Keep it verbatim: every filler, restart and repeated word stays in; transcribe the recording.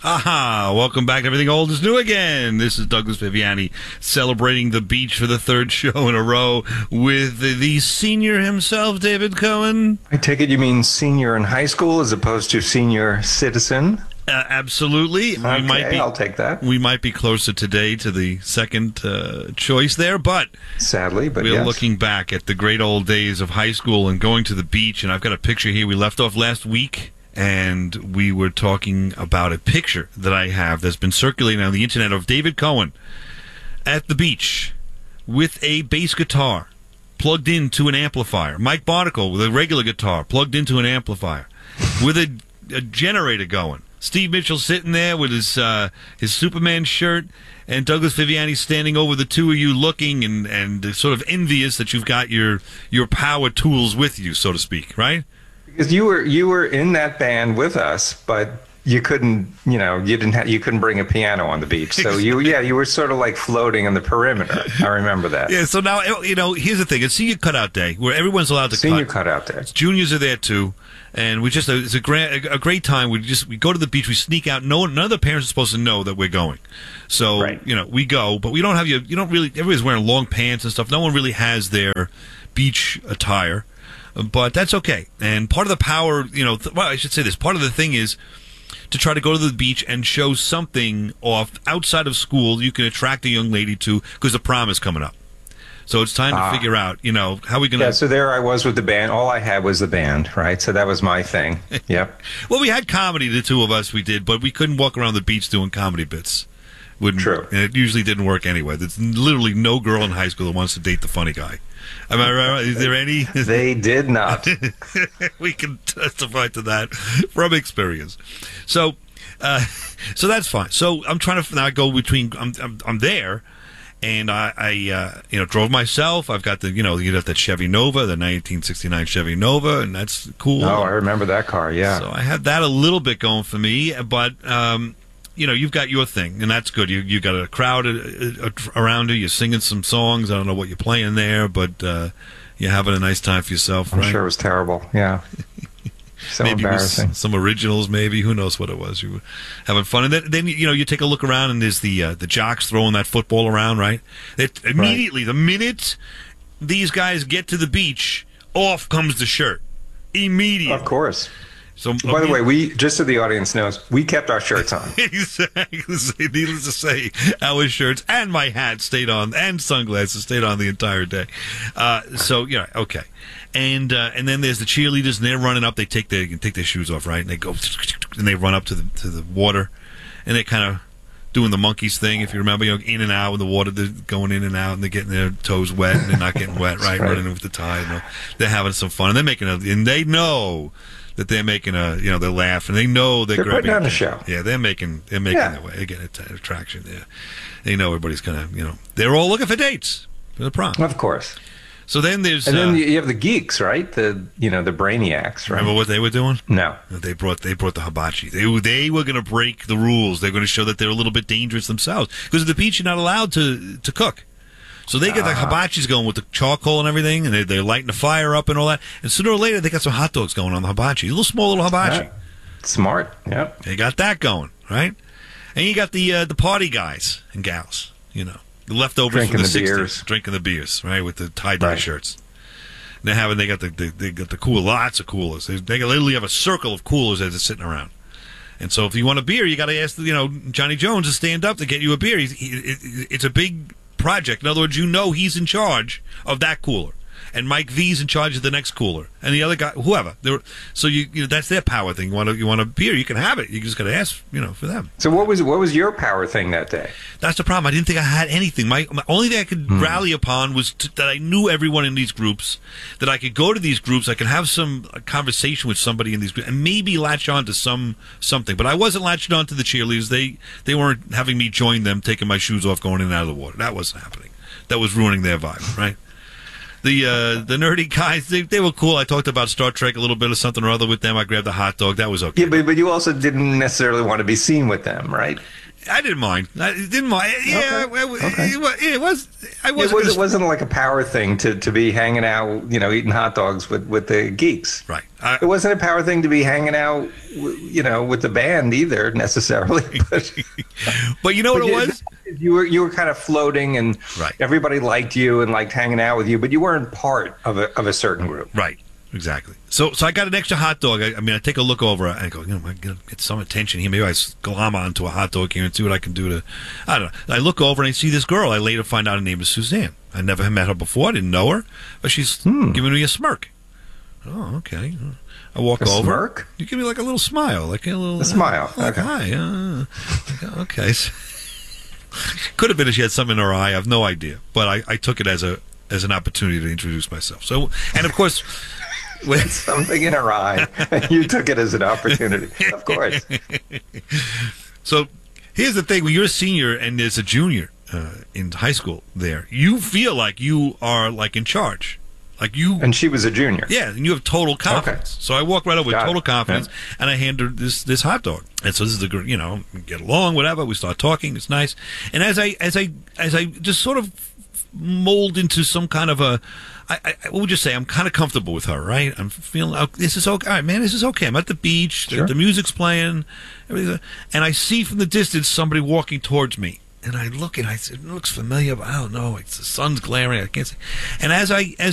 Aha! Welcome back to Everything Old is New Again. This is Douglas Viviani celebrating the beach for the third show in a row with the, the senior himself, David Cohen. I take it you mean senior in high school as opposed to senior citizen? Uh, absolutely. Okay, we might be, I'll take that. We might be closer today to the second uh, choice there, but sadly, but we're yes. looking back at the great old days of high school and going to the beach, and I've got a picture here. We left off last week, and we were talking about a picture that I have that's been circulating on the internet of David Cohen at the beach with a bass guitar plugged into an amplifier. Mike Barnicle with a regular guitar plugged into an amplifier with a, a generator going. Steve Mitchell sitting there with his uh, his Superman shirt, and Douglas Viviani standing over the two of you looking and, and sort of envious that you've got your your power tools with you, so to speak, right? Because you were you were in that band with us, but you couldn't, you know, you didn't have, you couldn't bring a piano on the beach. So you, yeah, you were sort of like floating on the perimeter. I remember that. Yeah. So now, you know, here's the thing: it's senior cutout day where everyone's allowed to senior cut. cutout day. Juniors are there too, and we just it's a great a great time. We just we go to the beach, we sneak out. No, none of the parents are supposed to know that we're going. So right. you know, we go, but we don't have you. You don't really. Everybody's wearing long pants and stuff. No one really has their beach attire. But that's okay. And part of the power, you know, th- well, I should say this. Part of the thing is to try to go to the beach and show something off outside of school you can attract a young lady to, because the prom is coming up. So it's time to ah. figure out, you know, how we going to... Yeah, so there I was with the band. All I had was the band, right? So that was my thing. Yep. Well, we had comedy, the two of us, we did, but we couldn't walk around the beach doing comedy bits. Wouldn't, True. And it usually didn't work anyway. There's literally no girl in high school that wants to date the funny guy. Am I right? Is there any? They did not. We can testify to that from experience. So, uh, so that's fine. So I'm trying to now go between. I'm I'm, I'm there, and I, I uh, you know drove myself. I've got the you know you got that Chevy Nova, the nineteen sixty-nine Chevy Nova, and that's cool. Oh, I remember that car. Yeah. So I had that a little bit going for me, but. Um, You know, you've got your thing, and that's good. You you got a crowd uh, around you. You're singing some songs. I don't know what you're playing there, but uh, you're having a nice time for yourself, I'm right? sure it was terrible. Yeah. So maybe embarrassing. It was some originals, maybe. Who knows what it was? You were having fun. And then, then you know, you take a look around, and there's the uh, the jocks throwing that football around, right? It, immediately, right. The minute these guys get to the beach, off comes the shirt. Immediately. Of course. So, by the way, we just so the audience knows, we kept our shirts on. Exactly. Needless to say, our shirts and my hat stayed on, and sunglasses stayed on the entire day. Uh, so yeah, okay. And uh, and then there's the cheerleaders, and they're running up. They take their take their shoes off, right? And they go and they run up to the to the water, and they kind of doing the monkeys thing, if you remember, you know, in and out with the water, they're going in and out, and they're getting their toes wet, and they're not getting wet, right? right? Running with the tide, and they're having some fun, and they're making a, and they know. That they're making a, you know, they're laughing. They know they're, they're grabbing putting on a show. Yeah, they're making, they're making yeah. their way. They're getting an attraction there. They know everybody's gonna, you know, they're all looking for dates for the prom. Of course. So then there's, and then uh, you have the geeks, right? The, you know, the brainiacs, right? Remember what they were doing? No. They brought, they brought the hibachi. They, they were gonna break the rules. They're gonna show that they're a little bit dangerous themselves because at the beach you're not allowed to to cook. So they get the hibachis going with the charcoal and everything, and they, they're lighting the fire up and all that. And sooner or later, they got some hot dogs going on the hibachi. A little small little hibachi. Yeah. Smart, yep. They got that going, right? And you got the uh, the party guys and gals, you know. The leftovers drinking from the, the sixties. Beers. Drinking the beers, right, with the tie-dye right. shirts. And they're having, they got the, they, they got the cool, lots of coolers. They, they literally have a circle of coolers as they're sitting around. And so if you want a beer, you got to ask, you know, Johnny Jones to stand up to get you a beer. He's, he, it, it's a big project. In other words, you know he's in charge of that cooler, and Mike V's in charge of the next cooler, and the other guy, whoever. They're, so you, you know, that's their power thing. You want, a, you want a beer, you can have it. You just got to ask, you know, for them. So what was what was your power thing that day? That's the problem. I didn't think I had anything. My, my only thing I could hmm. rally upon was to, that I knew everyone in these groups, that I could go to these groups, I could have some conversation with somebody in these groups, and maybe latch on to some something. But I wasn't latching on to the cheerleaders. They they weren't having me join them, taking my shoes off, going in and out of the water. That wasn't happening. That was ruining their vibe, right? The uh, the nerdy guys, they, they were cool. I talked about Star Trek a little bit or something or other with them. I grabbed a hot dog. That was okay. Yeah, but, but you also didn't necessarily want to be seen with them, right? I didn't mind. I didn't mind. Yeah, Okay. it, Okay. it, was- it was. I It, wasn't. was, gonna- it wasn't like a power thing to, to be hanging out, you know, eating hot dogs with, with the geeks. right. I, It wasn't a power thing to be hanging out, w- you know, with the band either necessarily. But, but you know what but it you, was? you were you were kind of floating, and Right. everybody liked you and liked hanging out with you, but you weren't part of a of a certain group. Right. Exactly. So, so I got an extra hot dog. I, I mean, I take a look over. I go, you know, I gotta get some attention here. Maybe I glom onto a hot dog here and see what I can do to. I don't know. I look over and I see this girl. I later find out her name is Suzanne. I never had met her before. I didn't know her, but she's Hmm. giving me a smirk. Oh, okay. I walk A over. smirk? You give me like a little smile, like a little A smile. uh, like, Okay. Hi. Uh, okay. Could have been that she had something in her eye. I have no idea, but I, I took it as a as an opportunity to introduce myself. So, and of course. When, Something in her eye. You took it as an opportunity. Of course. so here's the thing: when you're a senior and there's a junior uh, in high school, there you feel like you are like in charge, like you. And she was a junior. Yeah, and you have total confidence. So I walk right over with Got total it. confidence, and I hand her this this hot dog. And so this is the gr- you know we get along, whatever. We start talking. It's nice. And as I as I as I just sort of mold into some kind of a, I, I what would you say? I'm kind of comfortable with her, right? I'm feeling oh, this is okay, all right, man. This is okay. I'm at the beach. Sure. The, the music's playing, everything, and I see from the distance somebody walking towards me. And I look and I said, it looks familiar, but I don't know. It's the sun's glaring. I can't see. And as I as